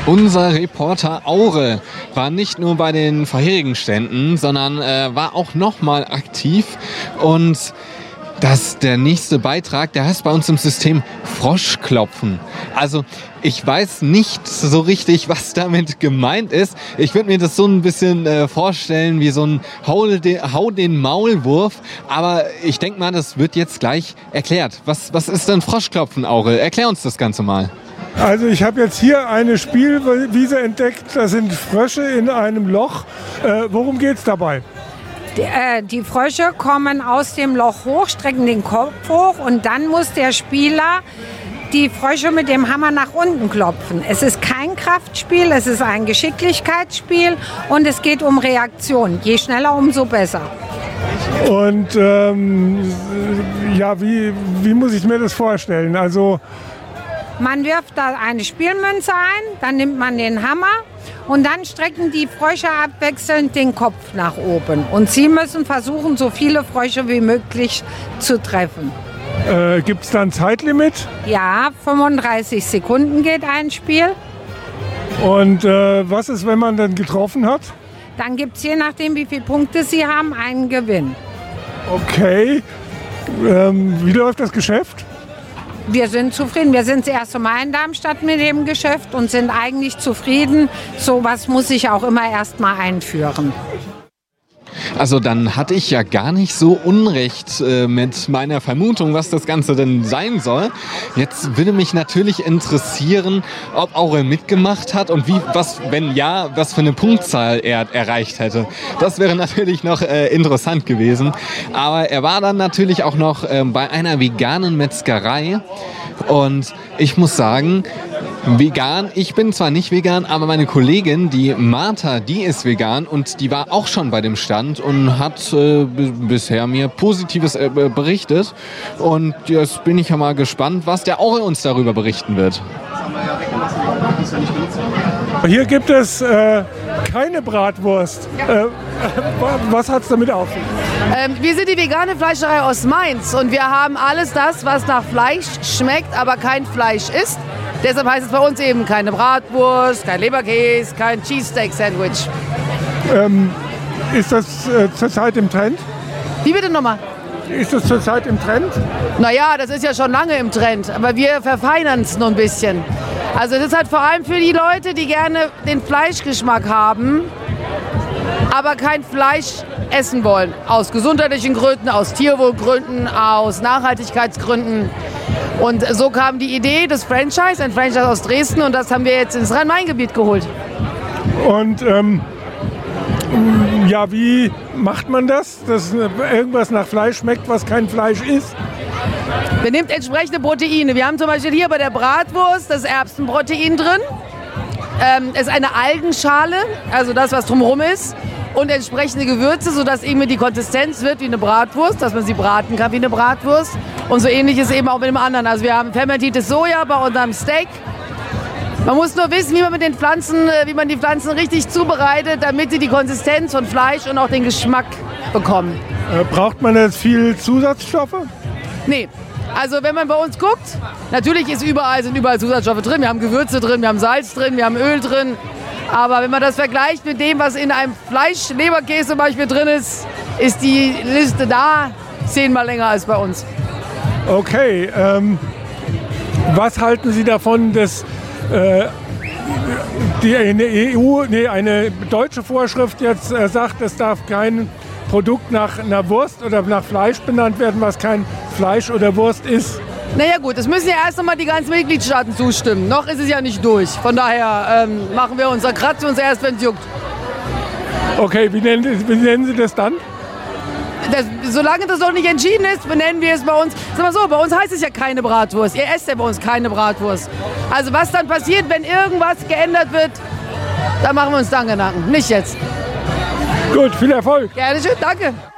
Unser Reporter Aure war nicht nur bei den vorherigen Ständen, sondern war auch nochmal aktiv. Und der nächste Beitrag, der heißt bei uns im System Froschklopfen. Also ich weiß nicht so richtig, was damit gemeint ist. Ich würde mir das so ein bisschen vorstellen wie so ein Hau den Maulwurf. Aber ich denke mal, das wird jetzt gleich erklärt. Was ist denn Froschklopfen, Aure? Erklär uns das Ganze mal. Also ich habe jetzt hier eine Spielwiese entdeckt. Da sind Frösche in einem Loch. Worum geht's dabei? Die Frösche kommen aus dem Loch hoch, strecken den Kopf hoch und dann muss der Spieler die Frösche mit dem Hammer nach unten klopfen. Es ist kein Kraftspiel, es ist ein Geschicklichkeitsspiel und es geht um Reaktion. Je schneller, umso besser. Und wie muss ich mir das vorstellen? Also man wirft da eine Spielmünze ein, dann nimmt man den Hammer und dann strecken die Frösche abwechselnd den Kopf nach oben. Und sie müssen versuchen, so viele Frösche wie möglich zu treffen. Gibt es da ein Zeitlimit? Ja, 35 Sekunden geht ein Spiel. Und was ist, wenn man dann getroffen hat? Dann gibt es, je nachdem, wie viele Punkte sie haben, einen Gewinn. Okay. Wie läuft das Geschäft? Wir sind zufrieden. Wir sind das erste Mal in Darmstadt mit dem Geschäft und sind eigentlich zufrieden. Sowas muss ich auch immer erst mal einführen. Also dann hatte ich ja gar nicht so unrecht mit meiner Vermutung, was das Ganze denn sein soll. Jetzt würde mich natürlich interessieren, ob Aure mitgemacht hat und wenn ja, was für eine Punktzahl er erreicht hätte. Das wäre natürlich noch interessant gewesen. Aber er war dann natürlich auch noch bei einer veganen Metzgerei. Und ich muss sagen, vegan, ich bin zwar nicht vegan, aber meine Kollegin, die Martha, die ist vegan und die war auch schon bei dem Stand und hat bisher mir Positives berichtet. Und jetzt bin ich ja mal gespannt, was der Aure uns darüber berichten wird. Hier gibt es keine Bratwurst. Was hat es damit auf sich? Wir sind die vegane Fleischerei aus Mainz und wir haben alles das, was nach Fleisch schmeckt, aber kein Fleisch ist. Deshalb heißt es bei uns eben keine Bratwurst, kein Leberkäse, kein Cheesesteak-Sandwich. Ist das zurzeit im Trend? Wie bitte nochmal? Ist das zurzeit im Trend? Naja, das ist ja schon lange im Trend, aber wir verfeinern es noch ein bisschen. Also das ist halt vor allem für die Leute, die gerne den Fleischgeschmack haben, aber kein Fleisch essen wollen. Aus gesundheitlichen Gründen, aus Tierwohlgründen, aus Nachhaltigkeitsgründen. Und so kam die Idee des Franchise, ein Franchise aus Dresden, und das haben wir jetzt ins Rhein-Main-Gebiet geholt. Und wie macht man das, dass irgendwas nach Fleisch schmeckt, was kein Fleisch ist? Wir nehmen entsprechende Proteine. Wir haben zum Beispiel hier bei der Bratwurst das Erbsenprotein drin. Es ist eine Algenschale, also das, was drumherum ist. Und entsprechende Gewürze, sodass eben die Konsistenz wird wie eine Bratwurst, dass man sie braten kann wie eine Bratwurst. Und so ähnlich ist eben auch mit dem anderen. Also wir haben fermentiertes Soja bei unserem Steak. Man muss nur wissen, wie man die Pflanzen richtig zubereitet, damit sie die Konsistenz von Fleisch und auch den Geschmack bekommen. Braucht man jetzt viel Zusatzstoffe? Nee. Also wenn man bei uns guckt, natürlich sind überall Zusatzstoffe drin. Wir haben Gewürze drin, wir haben Salz drin, wir haben Öl drin. Aber wenn man das vergleicht mit dem, was in einem Fleisch-Leberkäse zum Beispiel drin ist, ist die Liste da 10-mal länger als bei uns. Okay, was halten Sie davon, dass eine deutsche Vorschrift jetzt sagt, es darf kein Produkt nach einer Wurst oder nach Fleisch benannt werden, was kein Fleisch oder Wurst ist? Naja gut, es müssen ja erst einmal die ganzen Mitgliedstaaten zustimmen. Noch ist es ja nicht durch. Von daher machen wir unser Kratz uns erst, wenn es juckt. Okay, wie nennen Sie das dann? Solange das noch nicht entschieden ist, benennen wir es bei uns. Sag mal so, bei uns heißt es ja keine Bratwurst. Ihr esst ja bei uns keine Bratwurst. Also was dann passiert, wenn irgendwas geändert wird, da machen wir uns dann Gedanken. Nicht jetzt. Gut, viel Erfolg. Gerne schön, danke.